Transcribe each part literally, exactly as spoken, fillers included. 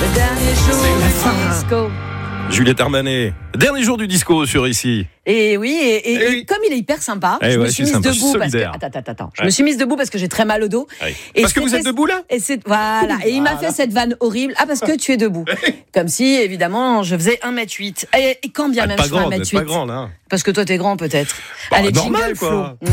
le dernier jour du disco. Juliette Armanet, dernier jour du disco sur ici. Et oui, et, et, Eh oui. et comme il est hyper sympa, Eh je ouais, me suis je suis mise sympa, je suis debout parce que solidaire. attends, attends, attends, je Ouais. me suis mise debout parce que j'ai très mal au dos. Oui. Et Parce que vous c'était- êtes debout là Et c'est voilà, et il m'a fait cette vanne horrible. Ah parce que tu es debout. Comme si évidemment je faisais un mètre huit. Et, et quand bien Ah, même pas je fais un grande, mètre vous êtes huit. pas grande, hein. Parce que toi t'es grand peut-être. Bah, Allez, normal, jingle, quoi. Flo.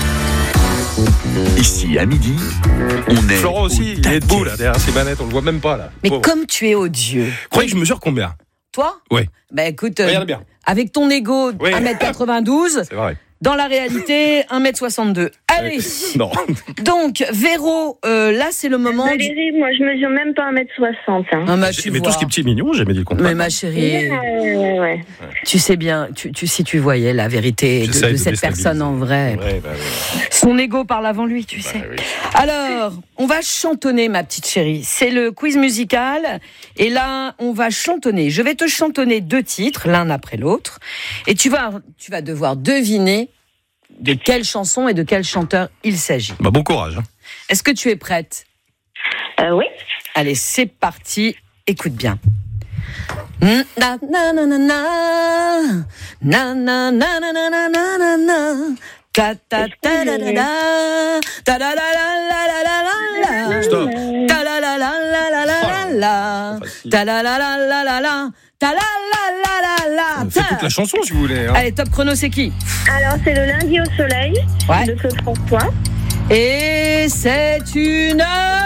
Ici, à midi, on est. Florent aussi, il est debout là, derrière ses manettes, on le voit même pas là. Mais Pauvre. comme tu es odieux. Vous croyez que je mesure combien? Toi Oui, Bah écoute, euh, Regarde bien. avec ton ego Oui. un mètre quatre-vingt-douze, c'est vrai. dans la réalité un mètre soixante-deux. Allez. Non. Donc Véro, euh, là c'est le moment. du- Valérie, moi je mesure même pas un mètre soixante. Hein. Ah, bah, tu Mais vois. tout ce qui est petit et mignon, j'ai jamais dit le contraire. Mais ma chérie, Ouais, ouais, ouais. tu sais bien, tu, tu, si tu voyais la vérité de, J'essaie de de cette déstabiliser. personne en vrai, Ouais, bah, ouais. son ego parle avant lui, tu sais. Bah, oui. Alors, on va chantonner, ma petite chérie. C'est le quiz musical. Et là, on va chantonner. Je vais te chantonner deux titres, l'un après l'autre. Et tu vas, tu vas devoir deviner de quelle chanson et de quel chanteur il s'agit. Bah, bon courage. Hein. Est-ce que tu es prête ? Euh, oui. Allez, c'est parti. Écoute bien. Na na na na na na na na na na na na na na ta ta ta da da da ta da da la la la la la Stop. ta la la la la la la la Facile. ta la la la la la la ta la la la la la Faites toute la chanson si vous voulez. Hein. Allez, top chrono, c'est qui ? Alors c'est le lundi au soleil Ouais. de Claude François. Et c'est une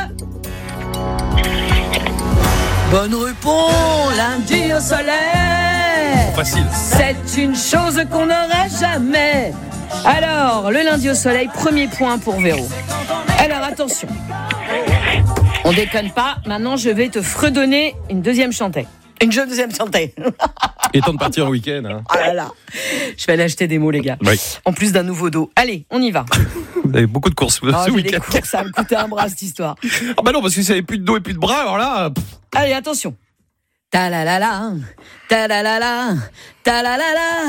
bonne réponse, lundi au soleil. Facile. C'est une chose qu'on n'aurait jamais. Alors, le lundi au soleil, premier point pour Véro. Alors, attention. On déconne pas. Maintenant, je vais te fredonner une deuxième chantée. Une jeune deuxième chantée. Et temps de partir en week-end. Hein. Ah là là. Je vais aller acheter des mots, les gars. Oui. En plus d'un nouveau dos. Allez, on y va. Vous avez beaucoup de courses Oh, ce j'ai des week-end. courses, ça va me coûter un bras, cette histoire. Ah bah non, parce que si vous n'avez plus de dos et plus de bras, alors là... pff, Allez, attention. Ta la la la, ta la la la, ta la la la.